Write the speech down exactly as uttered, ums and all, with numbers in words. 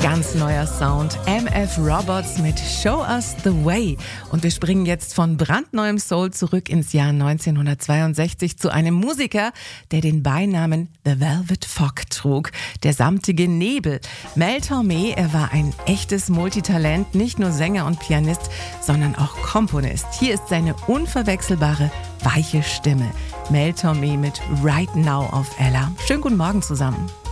Ganz neuer Sound. M F Robots mit Show Us the Way. Und wir springen jetzt von brandneuem Soul zurück ins Jahr neunzehnhundertzweiundsechzig zu einem Musiker, der den Beinamen The Velvet Fog trug. Der samtige Nebel. Mel Tormé, er war ein echtes Multitalent, nicht nur Sänger und Pianist, sondern auch Komponist. Hier ist seine unverwechselbare, weiche Stimme. Mel Tormé mit Right Now auf Ella. Schönen guten Morgen zusammen.